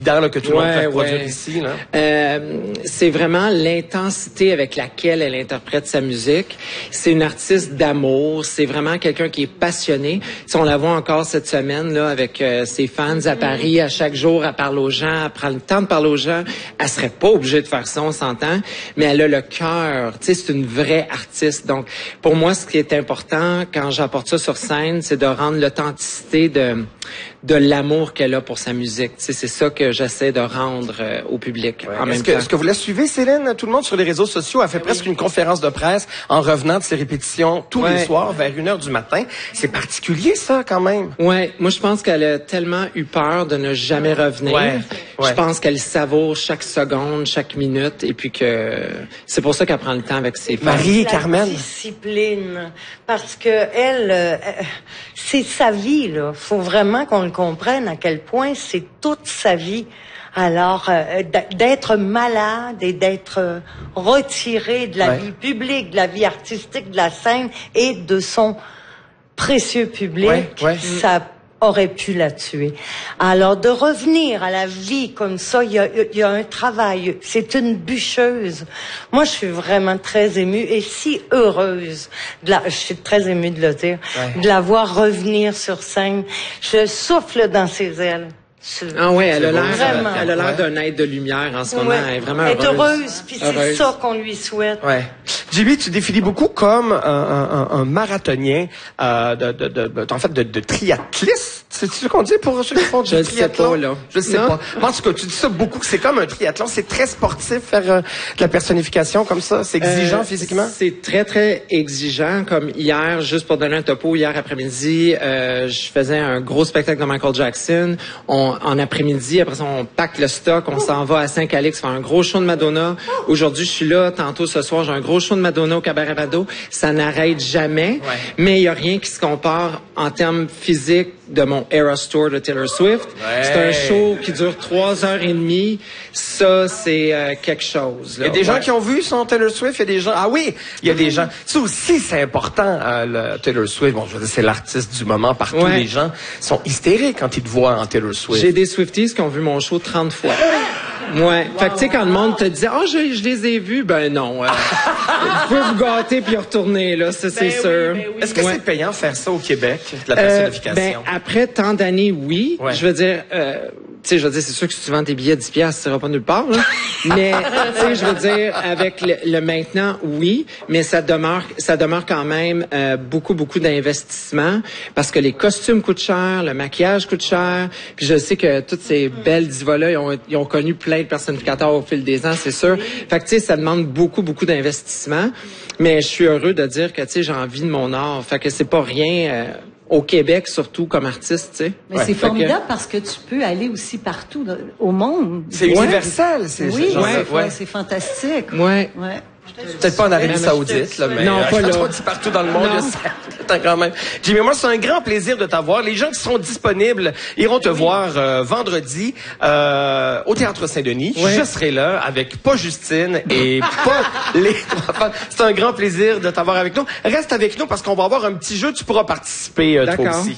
Là, que tout le monde peut produire ici, là. C'est vraiment l'intensité avec laquelle elle interprète sa musique. C'est une artiste d'amour. C'est vraiment quelqu'un qui est passionné. Si on la voit encore cette semaine là avec ses fans à Paris, à chaque jour, elle parle aux gens, elle prend le temps de parler aux gens. Elle serait pas obligée de faire ça, on s'entend, mais elle a le cœur. Tu sais, c'est une vraie artiste. Donc, pour moi, ce qui est important quand j'apporte ça sur scène, c'est de rendre l'authenticité de l'amour qu'elle a pour sa musique. Tu sais, c'est ça que j'essaie de rendre au public en même temps. Est-ce que vous la suivez, Céline? Tout le monde sur les réseaux sociaux a fait presque une conférence de presse en revenant de ses répétitions tous les soirs vers 1h du matin. C'est particulier, ça, quand même. Ouais, moi, je pense qu'elle a tellement eu peur de ne jamais revenir. Je pense qu'elle savoure chaque seconde, chaque minute, et puis que c'est pour ça qu'elle prend le temps avec ses fans. Marie et Carmen. Discipline, parce que elle, c'est sa vie, là. Faut vraiment qu'on le comprenne à quel point c'est toute sa vie. Alors, d'être malade et d'être retiré de la vie publique, de la vie artistique, de la scène et de son précieux public, ça aurait pu la tuer. Alors, de revenir à la vie comme ça, il y a un travail. C'est une bûcheuse. Moi, je suis vraiment très émue et si heureuse. Je suis très émue de le dire. De la voir revenir sur scène. Je souffle dans ses ailes. Ah ouais, elle a l'air d'un être de lumière en ce moment. Elle est vraiment heureuse. Elle est heureuse, puis c'est ça qu'on lui souhaite. Jimmy, tu définis beaucoup comme un marathonien de triathliste. C'est ce qu'on dit pour ceux qui font du triathlon? Je sais pas. En tout cas, tu dis ça beaucoup, c'est comme un triathlon, c'est très sportif faire de la personnification comme ça, c'est exigeant physiquement? C'est très, très exigeant, comme hier, juste pour donner un topo, hier après-midi, je faisais un gros spectacle de Michael Jackson. En après-midi, après ça, on pack le stock, on s'en va à Saint-Calix faire un gros show de Madonna. Aujourd'hui, je suis là, tantôt ce soir, j'ai un gros show de Madonna au Cabaret Vado. Ça n'arrête jamais, mais il y a rien qui se compare en termes physiques de mon Eras Tour de Taylor Swift. C'est un show qui dure 3h30. Ça, c'est quelque chose. Là. Il y a des gens qui ont vu son Taylor Swift. Il y a des gens... Ah oui, il y a des gens... Ça aussi, c'est important, le Taylor Swift. Bon, je veux dire, c'est l'artiste du moment partout. Les gens sont hystériques quand ils te voient en Taylor Swift. J'ai des Swifties qui ont vu mon show 30 fois. Fait que tu sais, quand le monde te dit « Ah, je les ai vus », ben non. Vous pouvez vous gâter puis retourner, là, ça, c'est sûr. Est-ce que c'est payant faire ça au Québec, de la personnification? Après tant d'années, oui. Je veux dire... tu sais, je veux dire, c'est sûr que si tu vends tes billets à 10$, ça ira pas nulle part, là. Mais, tu sais, je veux dire, avec le maintenant, oui, mais ça demeure quand même beaucoup d'investissement parce que les costumes coûtent cher, le maquillage coûte cher, puis je sais que toutes ces belles divas-là, ils ont connu plein de personnificateurs au fil des ans, c'est sûr. Fait que, tu sais, ça demande beaucoup d'investissement, mais je suis heureux de dire que, tu sais, j'ai envie de mon art. Fait que c'est pas rien... au Québec, surtout comme artiste, tu sais. Mais c'est formidable parce que tu peux aller aussi partout au monde. C'est universel, c'est fantastique. Peut-être pas en Arabie Saoudite, là, mais non, pas là. Partout dans le monde, quand même. Jimmy, moi, c'est un grand plaisir de t'avoir. Les gens qui seront disponibles iront te voir vendredi au Théâtre Saint-Denis. Je serai là avec pas Justine et pas les... C'est un grand plaisir de t'avoir avec nous. Reste avec nous parce qu'on va avoir un petit jeu. Tu pourras participer toi aussi.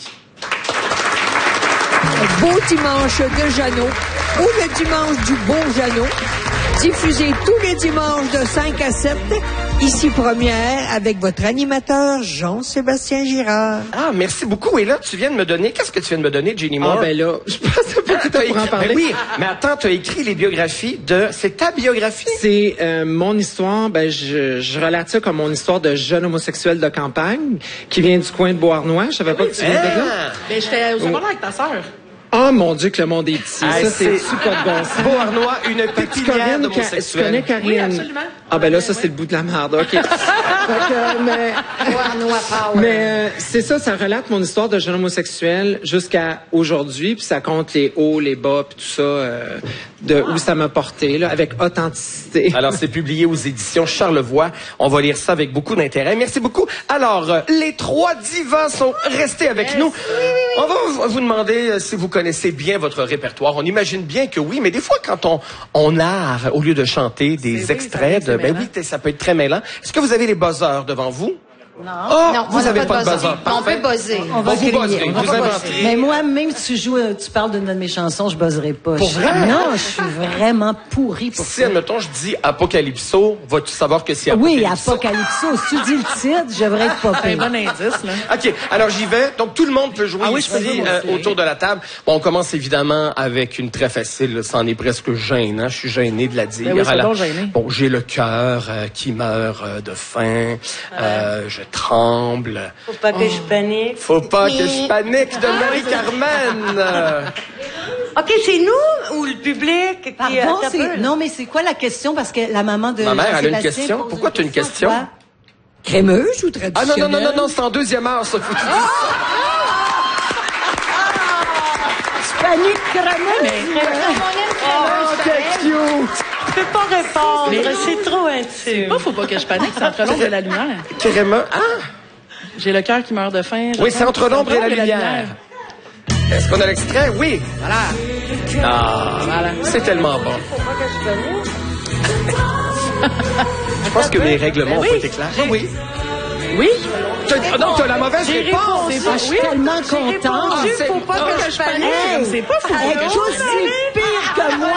Un beau dimanche de Jeannot ou le dimanche du beau Jeannot. Diffusé tous les dimanches de 5 à 7, ici Première, avec votre animateur Jean-Sébastien Girard. Ah, merci beaucoup. Et là, tu viens de me donner... Qu'est-ce que tu viens de me donner, Jeannie Moore? Ah, ben là, je pensais pas que tu pourrais en parler. Ben oui, mais attends, tu as écrit les biographies de... C'est ta biographie? C'est mon histoire. Ben, je relate ça comme mon histoire de jeune homosexuel de campagne qui vient du coin de Beauharnois. Je savais pas que tu venais de là. Ben, j'étais aux secondaires avec ta sœur. Oh mon Dieu, que le monde est petit. Ça, c'est super de bon sens. Beauharnois, une pépinière d'homosexuels. Tu connais Karine? Oui, absolument. Ah ben là, ça, c'est le bout de la merde. OK. Mais c'est ça, ça relate mon histoire de jeune homosexuel jusqu'à aujourd'hui. Puis ça compte les hauts, les bas, puis tout ça, de où ça m'a porté, là, avec authenticité. Alors, c'est publié aux éditions Charlevoix. On va lire ça avec beaucoup d'intérêt. Merci beaucoup. Alors, les trois divas sont restés avec nous. On va vous demander si vous connaissez bien votre répertoire. On imagine bien que oui, mais des fois, quand on narre, au lieu de chanter des extraits, ça peut être très mêlant. Est-ce que vous avez les buzzers devant vous? Oh, vous avez pas de buzzer. On peut buzzer. On va vous griller. buzzerez, vous inventerez. Mais moi, même si tu parles d'une de mes chansons, je buzzerai pas. Pour vrai? Non, je suis vraiment pourrie pour Si, ça. admettons, je dis Apocalypso, vas-tu savoir que c'est Oui, Apocalypso? Apocalypso. Si tu dis le titre, je devrais être pas C'est un pire. bon indice, là. OK, alors j'y vais. Donc, tout le monde peut jouer Ah oui, je peux ici, jouer, moi aussi. autour de la table. Bon, on commence évidemment avec une très facile. Là. Ça en est presque gênant. Je suis gêné de la dire. Ben oui, sois Alors, donc gêné. bon, j'ai le cœur qui meurt de faim. Je tremble. Faut pas que je panique. Faut pas que je panique de Marie-Carmen. OK, c'est nous ou le public qui... Pardon, attends un peu, là. non, mais c'est quoi la question? Parce que la maman de Ma mère, elle a une Jean-Sébastien question. pose Pourquoi tu as une question? Quoi? Crémeuse ou Ah traditionnelle? non, c'est en deuxième heure, ça. Faut que tu dises Panique crémeuse. Oh, quel cute! Je peux pas répondre, c'est trop intime. Moi, faut pas que je panique, c'est entre l'ombre et la lumière. Crémeux. Ah! J'ai le cœur qui meurt de faim. Oui, c'est entre l'ombre et la lumière. Est-ce qu'on a l'extrait? Oui. Voilà. Ah, Voilà. c'est tellement bon. Je pense que mes règlements ont été clairs. Oui. Oui? Non, t'as la mauvaise réponse. Je suis tellement contente. c'est- Faut pas que je panique. Hey, C'est pas fou. elle est aussi pire que moi.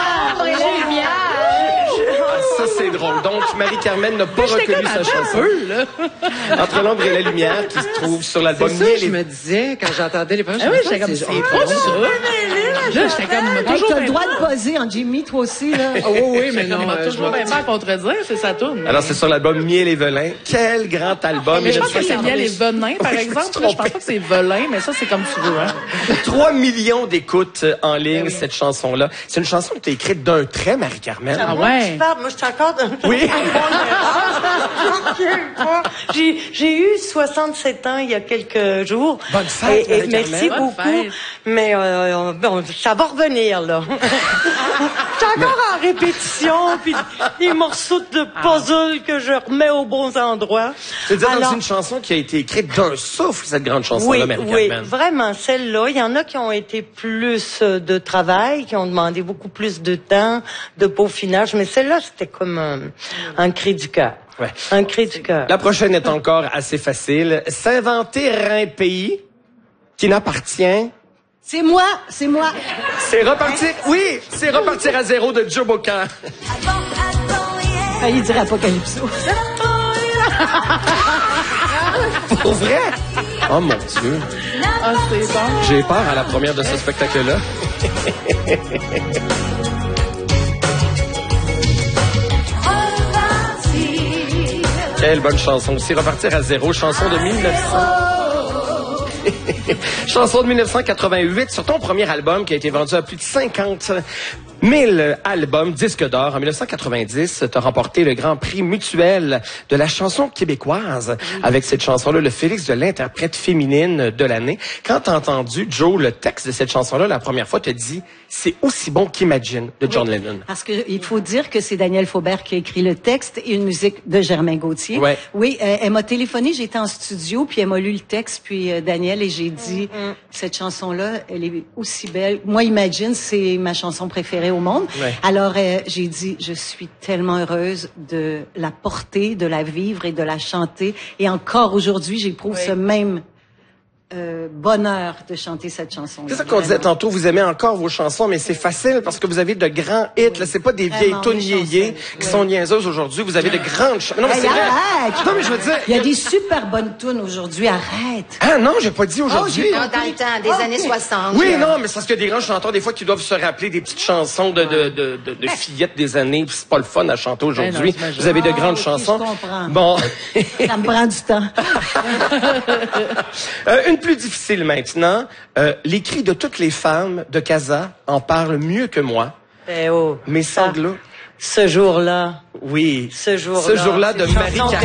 Ça, c'est drôle. Donc, Marie-Carmen n'a pas J'étais reconnu comme sa attends un chanson. peu, là. Entre l'ombre et la lumière, qui se trouve sur l'album C'est ça, Miel je et... me disais, quand j'entendais les premières Ah oui, chansons, j'étais comme, c'est c'est pas ça. Là, j'étais comme, m'a Hey, toujours t'as le bien- droit de buzzer en Jimmy, toi aussi, là. Ah oui, oui, mais j'étais comme, non, m'a toujours bien mal contredire, c'est sa tourne. Alors, c'est sur l'album Miel et Velin. Quel grand album. Mais je pense que c'est bien bien les venins, par Oui, exemple. je me Là, suis je pense pas que c'est velin, mais ça, c'est comme tu veux, hein. 3 millions d'écoutes en ligne, cette chanson-là. C'est une chanson que tu as écrite d'un trait, Marie-Carmen. Ah Moi, ouais. tu parles, moi, je suis encore dans... Oui. J'ai eu 67 ans il y a quelques jours. Bonne fête, Et Marie-Carmen. merci Bonne beaucoup. fête. Mais bon, ça va revenir, là. C'est encore en répétition, puis des morceaux de puzzle que je remets aux bons endroits. C'est-à-dire dans Alors, une chanson qui a été écrite d'un souffle, cette grande oui, chanson-là, oui, Marie-Carmen. vraiment, celle-là. Il y en a qui ont été plus de travail, qui ont demandé beaucoup plus de temps, de peaufinage, mais celle-là, c'était comme un cri du cœur. Ouais. Un cri du cœur. La prochaine est encore assez facile. S'inventer un pays qui n'appartient... C'est moi, c'est moi. C'est repartir... Oui, c'est repartir à zéro de Joe Bocan. Failli dire Apocalypso. Pour vrai? Oh mon Dieu. Ah, c'est bon. J'ai peur à la première de ce spectacle-là. Quelle bonne chanson aussi. Repartir à zéro, chanson de 1900. Chanson de 1988 sur ton premier album qui a été vendu à plus de 50 000 albums, disques d'or. En 1990, tu as remporté le Grand Prix mutuel de la chanson québécoise avec cette chanson-là, le Félix de l'interprète féminine de l'année. Quand tu as entendu, Joe, le texte de cette chanson-là, la première fois, tu as dit « C'est aussi bon qu'Imagine » de John Lennon. Parce que il faut dire que c'est Daniel Faubert qui a écrit le texte et une musique de Germain Gauthier. Ouais. Oui, elle m'a téléphoné, j'étais en studio, puis elle m'a lu le texte, puis Daniel, et j'ai dit, cette chanson-là, elle est aussi belle. Moi, Imagine, c'est ma chanson préférée au monde. Ouais. Alors, j'ai dit, je suis tellement heureuse de la porter, de la vivre et de la chanter. Et encore aujourd'hui, j'éprouve ce même bonheur de chanter cette chanson. C'est ça qu'on disait tantôt, vous aimez encore vos chansons, mais c'est facile parce que vous avez de grands hits. Là, c'est pas des vieilles Vraiment, tunes des yéyés chansons. qui sont niaiseuses aujourd'hui. Vous avez de grandes chansons. Non, mais c'est vrai. Arrête! Non, mais je veux dire... Il y a des super bonnes tunes aujourd'hui, arrête! Ah non, j'ai pas dit aujourd'hui. j'ai Non, dans le temps, des années 60. Oui, non, mais c'est parce qu'il y a des grands chanteurs, des fois, qui doivent se rappeler des petites chansons de fillettes des années, puis c'est pas le fun à chanter aujourd'hui. non, j'imagine. Vous avez de grandes ok, chansons. je comprends. Bon. Ça me prend du temps. Une plus difficile maintenant. Les cris de toutes les femmes de Casa en parlent mieux que moi. Eh oh, Mes sanglots. ce jour-là. Oui. Ce jour-là. Ce jour-là de C'est une chanson Marie-Carmen.